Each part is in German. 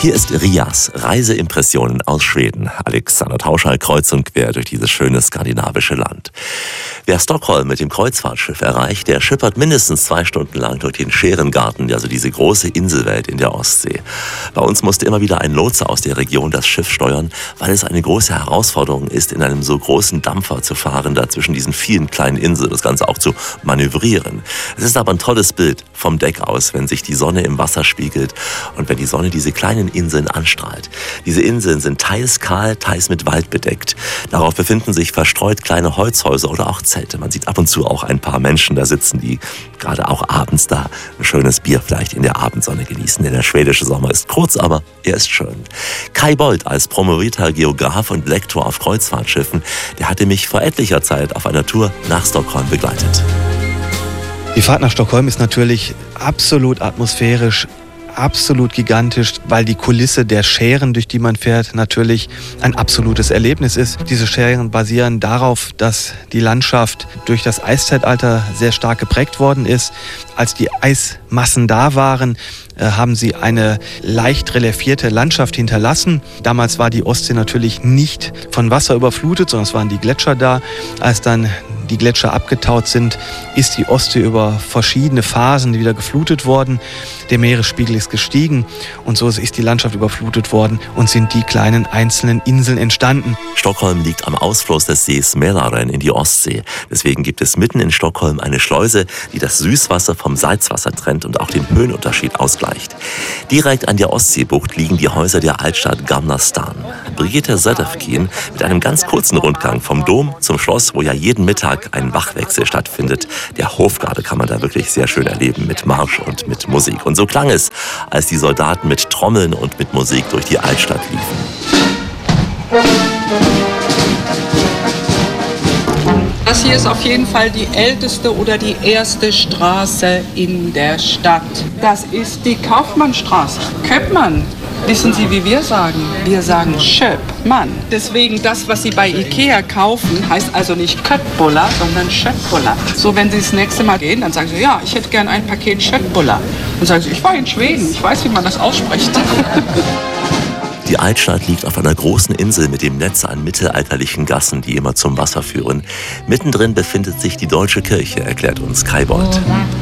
Hier ist Rias, Reiseimpressionen aus Schweden. Alexander Tauscher kreuz und quer durch dieses schöne skandinavische Land. Wer Stockholm mit dem Kreuzfahrtschiff erreicht, der schippert mindestens 2 Stunden lang durch den Scherengarten, also diese große Inselwelt in der Ostsee. Bei uns musste immer wieder ein Lotse aus der Region das Schiff steuern, weil es eine große Herausforderung ist, in einem so großen Dampfer zu fahren, da zwischen diesen vielen kleinen Inseln das Ganze auch zu manövrieren. Es ist aber ein tolles Bild vom Deck aus, wenn sich die Sonne im Wasser spiegelt und wenn die Sonne diese kleinen Inseln anstrahlt. Diese Inseln sind teils kahl, teils mit Wald bedeckt. Darauf befinden sich verstreut kleine Holzhäuser oder auch Zelte. Man sieht ab und zu auch ein paar Menschen da sitzen, die gerade auch abends da ein schönes Bier vielleicht in der Abendsonne genießen. Denn der schwedische Sommer ist kurz, aber er ist schön. Kai Bold als promovierter Geograf und Lektor auf Kreuzfahrtschiffen, der hatte mich vor etlicher Zeit auf einer Tour nach Stockholm begleitet. Die Fahrt nach Stockholm ist natürlich absolut atmosphärisch, absolut gigantisch, weil die Kulisse der Schären, durch die man fährt, natürlich ein absolutes Erlebnis ist. Diese Schären basieren darauf, dass die Landschaft durch das Eiszeitalter sehr stark geprägt worden ist. Als die Eismassen da waren, haben sie eine leicht reliefierte Landschaft hinterlassen. Damals war die Ostsee natürlich nicht von Wasser überflutet, sondern es waren die Gletscher da. Als dann die Gletscher abgetaut sind, ist die Ostsee über verschiedene Phasen wieder geflutet worden. Der Meeresspiegel ist gestiegen und so ist die Landschaft überflutet worden und sind die kleinen einzelnen Inseln entstanden. Stockholm liegt am Ausfluss des Sees Mälaren in die Ostsee. Deswegen gibt es mitten in Stockholm eine Schleuse, die das Süßwasser vom Salzwasser trennt und auch den Höhenunterschied ausgleicht. Direkt an der Ostseebucht liegen die Häuser der Altstadt Gamla Stan. Brigitte Söderfkin mit einem ganz kurzen Rundgang vom Dom zum Schloss, wo ja jeden Mittag ein Wachwechsel stattfindet. Der Hofgarde kann man da wirklich sehr schön erleben mit Marsch und mit Musik. Und so klang es, als die Soldaten mit Trommeln und mit Musik durch die Altstadt liefen. Das hier ist auf jeden Fall die älteste oder die erste Straße in der Stadt. Das ist die Kaufmannstraße. Köpmann. Wissen Sie, wie wir sagen? Wir sagen Köpmann. Deswegen das, was Sie bei Ikea kaufen, heißt also nicht Köttbullar, sondern Köttbullar. So, wenn Sie das nächste Mal gehen, dann sagen Sie, ja, ich hätte gern ein Paket Köttbullar. Und sagen Sie, ich war in Schweden, ich weiß, wie man das ausspricht. Die Altstadt liegt auf einer großen Insel mit dem Netz an mittelalterlichen Gassen, die immer zum Wasser führen. Mittendrin befindet sich die Deutsche Kirche, erklärt uns Kai Bold.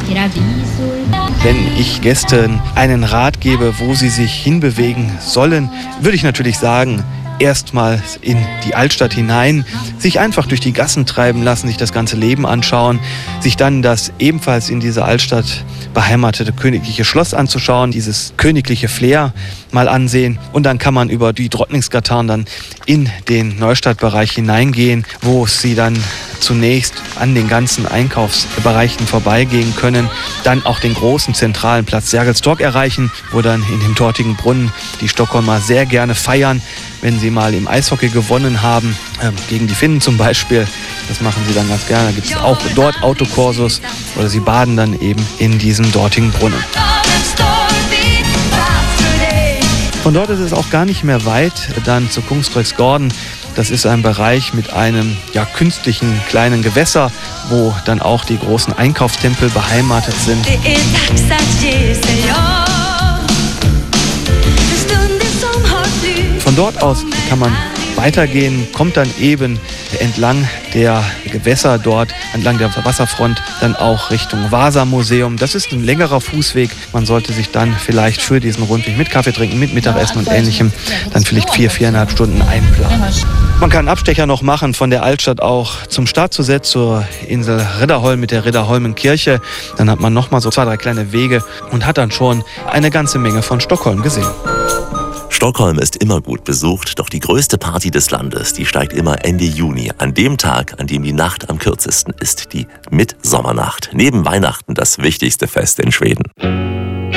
Wenn ich Gästen einen Rat gebe, wo sie sich hinbewegen sollen, würde ich natürlich sagen, erstmals in die Altstadt hinein, sich einfach durch die Gassen treiben lassen, sich das ganze Leben anschauen, sich dann das ebenfalls in dieser Altstadt beheimatete königliche Schloss anzuschauen, dieses königliche Flair mal ansehen und dann kann man über die Drottningsgatan dann in den Neustadtbereich hineingehen, wo sie dann zunächst an den ganzen Einkaufsbereichen vorbeigehen können, dann auch den großen zentralen Platz Sergels Torg erreichen, wo dann in dem dortigen Brunnen die Stockholmer sehr gerne feiern, wenn sie mal im Eishockey gewonnen haben, gegen die Finnen zum Beispiel. Das machen sie dann ganz gerne. Da gibt es auch dort Autokursus oder sie baden dann eben in diesem dortigen Brunnen. Von dort ist es auch gar nicht mehr weit dann zu Kungsträuksgården. Das ist ein Bereich mit einem künstlichen kleinen Gewässer, wo dann auch die großen Einkaufstempel beheimatet sind. Von dort aus kann man weitergehen, kommt dann eben entlang der Gewässer dort, entlang der Wasserfront, dann auch Richtung Vasa-Museum. Das ist ein längerer Fußweg. Man sollte sich dann vielleicht für diesen Rundweg mit Kaffee trinken, mit Mittagessen und Ähnlichem dann vielleicht 4,5 Stunden einplanen. Man kann einen Abstecher noch machen von der Altstadt auch zum Startzuset zur Insel Riddarholm mit der Riddarholmenkirche. Dann hat man nochmal so 2, 3 kleine Wege und hat dann schon eine ganze Menge von Stockholm gesehen. Stockholm ist immer gut besucht, doch die größte Party des Landes, die steigt immer Ende Juni, an dem Tag, an dem die Nacht am kürzesten ist, die Mitsommernacht. Neben Weihnachten das wichtigste Fest in Schweden.